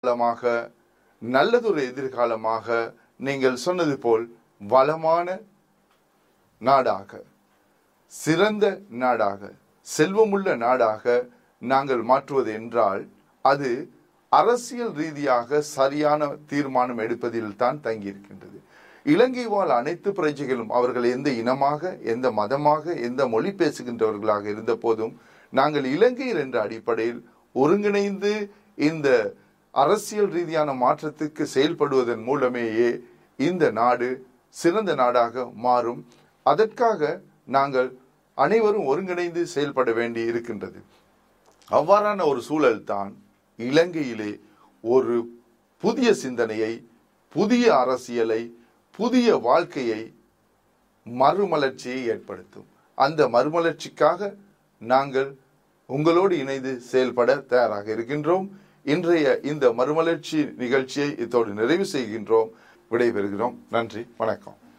காலமாக நல்லதொரு எதிர்காலமாக நீங்கள் சொன்னது போல் வளமான நாடாக, சிறந்த நாடாக, செல்வமுள்ள நாடாக நாங்கள் மாற்றுவது என்றால் அது அரசியல் ரீதியாக சரியான தீர்மானம் எடுப்பதில் தான் தங்கியிருக்கின்றது. இலங்கை வாழ் அனைத்து பிரஜைகளும் அவர்கள் எந்த இனமாக, எந்த மதமாக, எந்த மொழி பேசுகின்றவர்களாக இருந்த போதும் நாங்கள் இலங்கையர் என்ற அடிப்படையில் ஒருங்கிணைந்து இந்த அரசியல் ரீதியான மாற்றத்துக்கு செயல்படுவதன் மூலமேயே இந்த நாடு சிறந்த நாடாக மாறும். அதற்காக நாங்கள் அனைவரும் ஒருங்கிணைந்து செயல்பட வேண்டி இருக்கின்றது. அவ்வாறான ஒரு சூழல் தான் இலங்கையிலே ஒரு புதிய சிந்தனையை, புதிய அரசியலை, புதிய வாழ்க்கையை, மறுமலர்ச்சியை ஏற்படுத்தும். அந்த மறுமலர்ச்சிக்காக நாங்கள் உங்களோடு இணைந்து செயல்பட தயாராக இருக்கின்றோம். இன்றைய இந்த மறுமலர்ச்சி நிகழ்ச்சியை இத்தோடு நிறைவு செய்கின்றோம். விடைபெறுகிறோம். நன்றி, வணக்கம்.